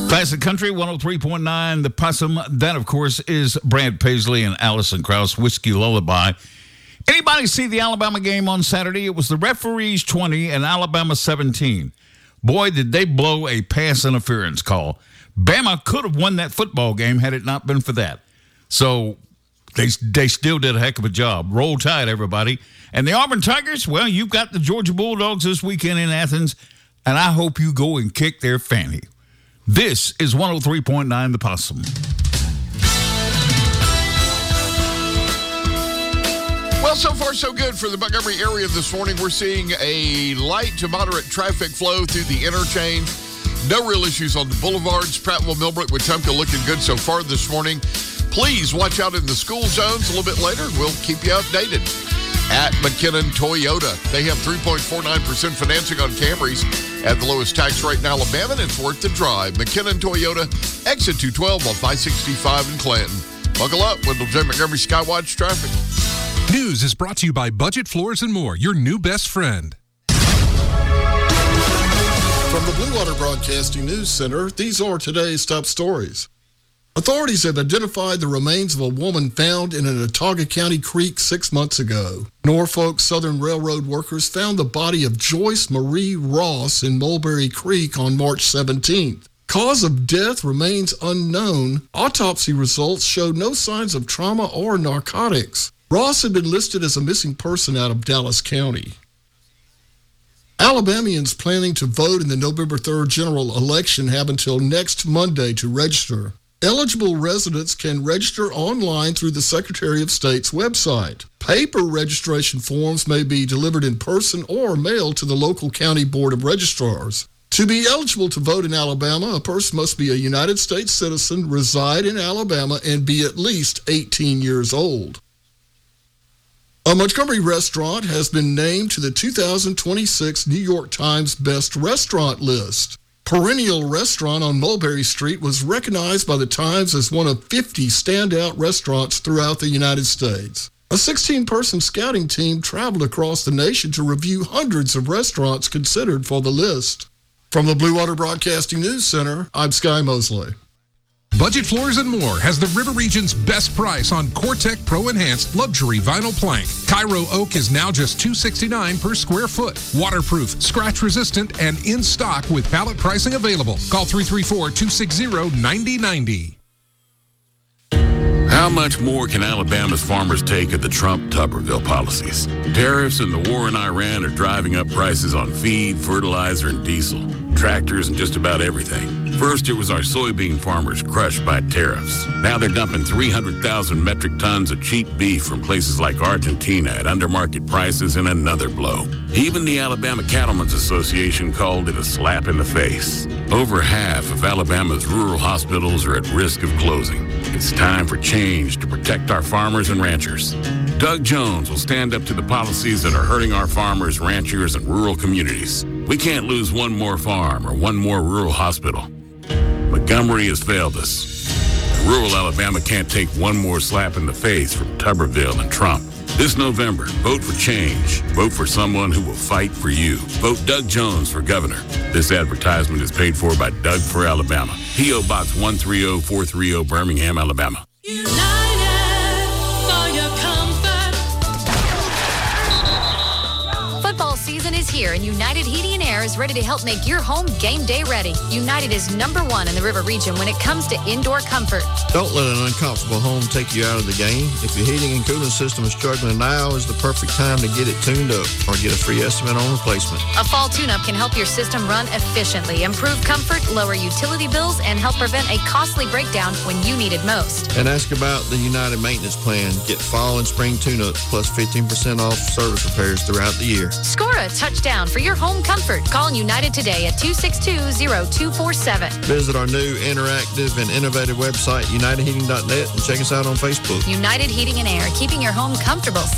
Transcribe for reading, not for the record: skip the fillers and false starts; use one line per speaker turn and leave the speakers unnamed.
Classic Country 103.9, The Possum. That, of course, is Brad Paisley and Allison Krauss, Whiskey Lullaby. Anybody see the Alabama game on Saturday? It was the referees 20 and Alabama 17. Boy, did they blow a pass interference call. Bama could have won that football game had it not been for that. So they still did a heck of a job. Roll Tide, everybody. And the Auburn Tigers, well, you've got the Georgia Bulldogs this weekend in Athens, and I hope you go and kick their fanny. This is 103.9 The Possum.
Well, so far so good for the Montgomery area this morning. We're seeing a light to moderate traffic flow through the interchange. No real issues on the boulevards. Prattville, Millbrook, Wetumpka looking good so far this morning. Please watch out in the school zones a little bit later. We'll keep you updated. At McKinnon Toyota, they have 3.49% financing on Camrys at the lowest tax rate in Alabama, and it's worth the drive. McKinnon Toyota, exit 212 on 565 in Clanton. Buckle up, Wendell J. Montgomery Skywatch traffic.
News is brought to you by Budget Floors and More, your new best friend.
From the Blue Water Broadcasting News Center, these are today's top stories. Authorities have identified the remains of a woman found in an Autauga County creek 6 months ago. Norfolk Southern Railroad workers found the body of Joyce Marie Ross in Mulberry Creek on March 17th. Cause of death remains unknown. Autopsy results showed no signs of trauma or narcotics. Ross had been listed as a missing person out of Dallas County. Alabamians planning to vote in the November 3rd general election have until next Monday to register. Eligible residents can register online through the Secretary of State's website. Paper registration forms may be delivered in person or mailed to the local county board of registrars. To be eligible to vote in Alabama, a person must be a United States citizen, reside in Alabama, and be at least 18 years old. A Montgomery restaurant has been named to the 2026 New York Times Best Restaurant list. Perennial Restaurant on Mulberry Street was recognized by the Times as one of 50 standout restaurants throughout the United States. A 16-person scouting team traveled across the nation to review hundreds of restaurants considered for the list. From the Blue Water Broadcasting News Center, I'm Sky Mosley.
Budget Floors and More has the River Region's best price on Cortec Pro Enhanced Luxury Vinyl Plank. Cairo Oak is now just $269 per square foot. Waterproof, scratch resistant, and in stock with pallet pricing available. Call 334-260-9090.
How much more can Alabama's farmers take of the Trump-Tuberville policies? Tariffs and the war in Iran are driving up prices on feed, fertilizer, and diesel, tractors, and just about everything. First, it was our soybean farmers crushed by tariffs. Now they're dumping 300,000 metric tons of cheap beef from places like Argentina at undermarket prices in another blow. Even the Alabama Cattlemen's Association called it a slap in the face. Over half of Alabama's rural hospitals are at risk of closing. It's time for change to protect our farmers and ranchers. Doug Jones will stand up to the policies that are hurting our farmers, ranchers, and rural communities. We can't lose one more farm or one more rural hospital. Montgomery has failed us. Rural Alabama can't take one more slap in the face from Tuberville and Trump. This November, vote for change. Vote for someone who will fight for you. Vote Doug Jones for governor. This advertisement is paid for by Doug for Alabama. P.O. Box 130430, Birmingham, Alabama.
United for your comfort. Football season is here, and United Heating and Air is ready to help make your home game day ready. United is #1 in the River Region when it comes to indoor comfort.
Don't let an uncomfortable home take you out of the game. If your heating and cooling system is struggling, now is the perfect time to get it tuned up or get a free estimate on replacement.
A fall tune-up can help your system run efficiently, improve comfort, lower utility bills, and help prevent a costly breakdown when you need it most.
And ask about the United Maintenance Plan. Get fall and spring tune-ups plus 15% off service repairs throughout the year.
Score a touchdown for your home comfort. Call United today at 262-0247.
Visit our new interactive and innovative website, unitedheating.net, and check us out on Facebook.
United Heating and Air, keeping your home comfortable